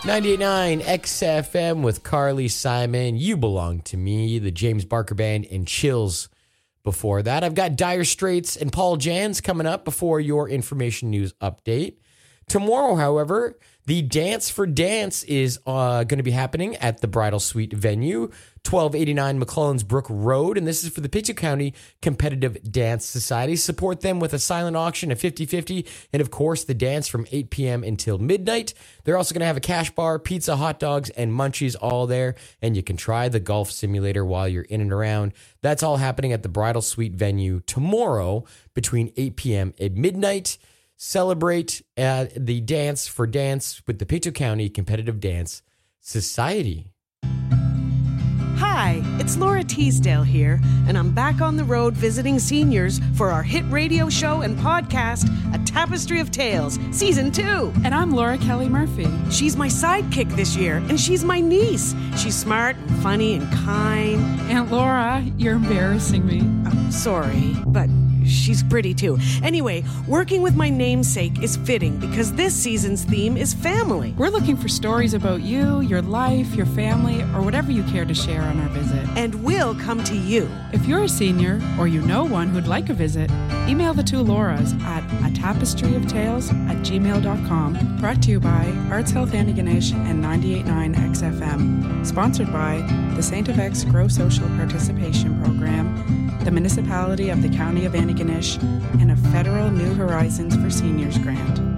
98.9 XFM with Carly Simon, You Belong to Me, the James Barker Band, and Chills before that. I've got Dire Straits and Paul Jans coming up before your information news update. Tomorrow, however, the Dance for Dance is going to be happening at the Bridal Suite venue, 1289 McClellan's Brook Road, and this is for the Pictou County Competitive Dance Society. Support them with a silent auction at 50/50, and of course, the dance from 8 p.m. until midnight. They're also going to have a cash bar, pizza, hot dogs, and munchies all there, and you can try the golf simulator while you're in and around. That's all happening at the Bridal Suite venue tomorrow between 8 p.m. and midnight. Celebrate the Dance for Dance with the Pictou County Competitive Dance Society. Hi, it's Laura Teasdale here, and I'm back on the road visiting seniors for our hit radio show and podcast, A Tapestry of Tales, Season 2. And I'm Laura Kelly Murphy. She's my sidekick this year, and she's my niece. She's smart and funny and kind. Aunt Laura, you're embarrassing me. I'm sorry, but she's pretty too. Anyway, working with my namesake is fitting because this season's theme is family. We're looking for stories about you, your life, your family, or whatever you care to share on our visit. And we'll come to you. If you're a senior or you know one who'd like a visit, email the two Lauras at atapestryofTales@gmail.com. Brought to you by Arts Health Antigonish and 98.9 XFM. Sponsored by the St. FX Grow Social Participation Program, the Municipality of the County of Antigonish, and a federal New Horizons for Seniors grant.